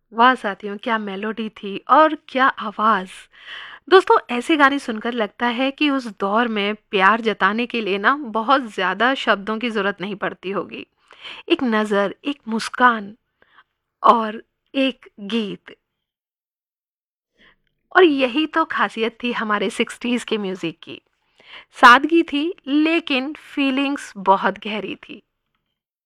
वाह साथियों, क्या मेलोडी थी और क्या आवाज़। दोस्तों ऐसे गाने सुनकर लगता है कि उस दौर में प्यार जताने के लिए ना बहुत ज़्यादा शब्दों की ज़रूरत नहीं पड़ती होगी। एक नज़र, एक मुस्कान और एक गीत। और यही तो ख़ासियत थी हमारे 60s के म्यूज़िक की। सादगी थी लेकिन फीलिंग्स बहुत गहरी थी।